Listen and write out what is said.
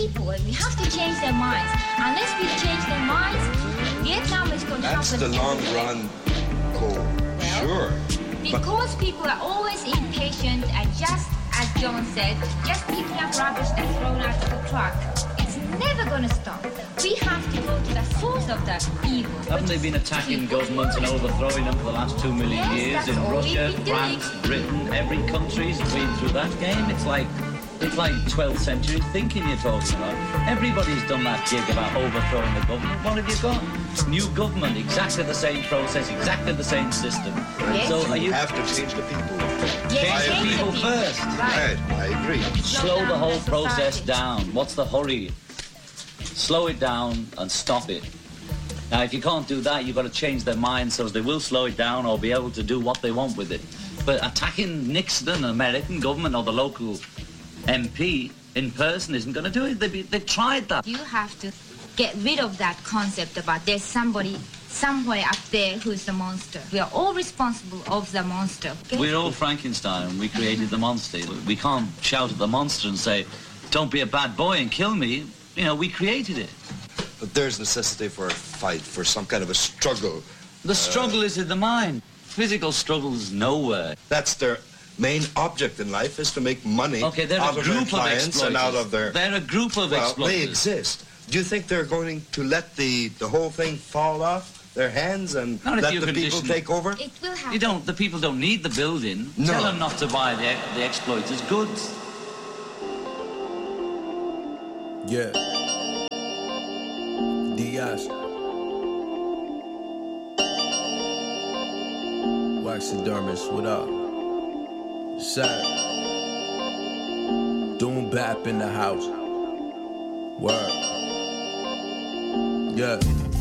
people, and we have to change their minds. Unless we change their minds, Vietnam is going to happen. That's the long run goal. Well, sure. Because people are always impatient and just, as John said, just picking up rubbish that's thrown out of the truck. It's never going to stop. We have to go to the source of the evil. Haven't they been attacking governments and overthrowing them for the last 2 million years? In Russia, France, Britain, every country's been through that game. It's like 12th century thinking you're talking about. Everybody's done that gig about overthrowing the government. What have you got? New government, exactly the same process, exactly the same system. Yes. So you have to change the people. Yes, change the people first. Right. I agree. Slow the whole process down. What's the hurry? Slow it down and stop it. Now, if you can't do that, you've got to change their minds so they will slow it down or be able to do what they want with it. But attacking Nixon, the American government, or the local MP in person isn't going to do it. They've tried that. You have to get rid of that concept about there's somebody somewhere up there who's the monster. We are all responsible of the monster. Okay? We're all Frankenstein. We created the monster. We can't shout at the monster and say, don't be a bad boy and kill me. You know, we created it. But there's necessity for a fight, for some kind of a struggle. The struggle is in the mind. Physical struggle is nowhere. That's their main object in life, is to make money out of their clients and out of their... They're a group of exploiters. They exist. Do you think they're going to let the whole thing fall off their hands and let the people take over? It will happen. The people don't need the building. No. Tell them not to buy the exploiters' goods. Yeah. Diaz. Waxidermist, what up? Sad. Doom bap in the house. Word. Yeah.